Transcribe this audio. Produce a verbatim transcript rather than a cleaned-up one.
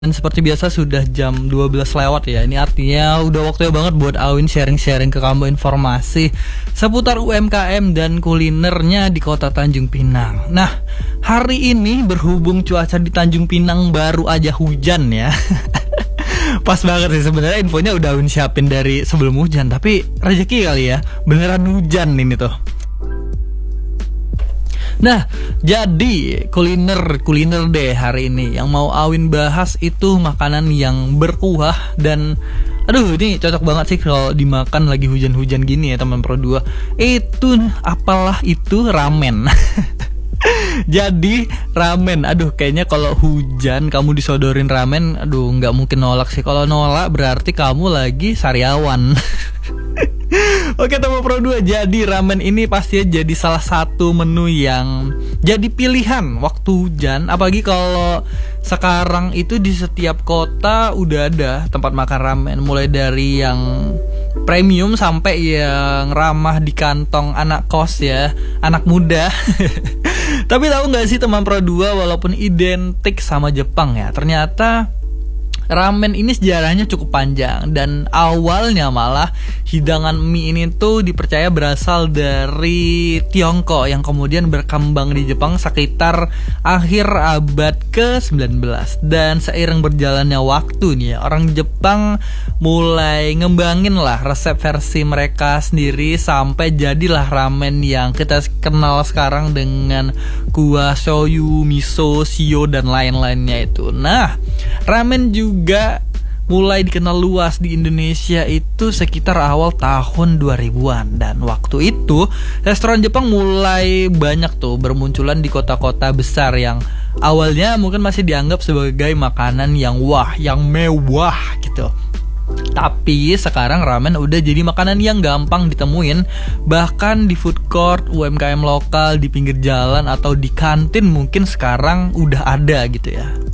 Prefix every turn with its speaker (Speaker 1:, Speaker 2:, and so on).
Speaker 1: Dan seperti biasa sudah jam dua belas lewat ya. Ini artinya udah waktunya banget buat Awin sharing-sharing ke kamu informasi seputar U M K M dan kulinernya di kota Tanjung Pinang. Nah, hari ini berhubung cuaca di Tanjung Pinang baru aja hujan ya. Pas banget sih sebenarnya, infonya udah Awin siapin dari sebelum hujan, tapi rezeki kali ya, beneran hujan ini tuh. Nah, jadi kuliner kuliner deh hari ini. Yang mau Awin bahas itu makanan yang berkuah dan aduh, ini cocok banget sih kalau dimakan lagi hujan-hujan gini ya teman Pro dua. Itu apalah itu ramen. Jadi ramen, aduh kayaknya kalau hujan kamu disodorin ramen, aduh nggak mungkin nolak sih. Kalau nolak berarti kamu lagi sariawan. Oke teman Pro dua, jadi ramen ini pasti jadi salah satu menu yang jadi pilihan waktu hujan. Apalagi kalau sekarang itu di setiap kota udah ada tempat makan ramen, mulai dari yang premium sampai yang ramah di kantong anak kos ya, anak muda. Tapi tahu nggak sih teman Pro dua, walaupun identik sama Jepang ya, ternyata ramen ini sejarahnya cukup panjang. Dan awalnya malah hidangan mie ini tuh dipercaya berasal dari Tiongkok yang kemudian berkembang di Jepang sekitar akhir abad ke sembilan belas. Dan seiring berjalannya waktu nih ya, orang Jepang mulai ngembangin lah resep versi mereka sendiri sampai jadilah ramen yang kita kenal sekarang dengan kuah shoyu, miso, shio dan lain-lainnya itu. Nah, ramen juga juga mulai dikenal luas di Indonesia itu sekitar awal tahun dua ribuan. Dan waktu itu restoran Jepang mulai banyak tuh bermunculan di kota-kota besar yang awalnya mungkin masih dianggap sebagai makanan yang wah, yang mewah gitu. Tapi sekarang ramen udah jadi makanan yang gampang ditemuin, bahkan di food court, U M K M lokal, di pinggir jalan atau di kantin mungkin sekarang udah ada gitu ya.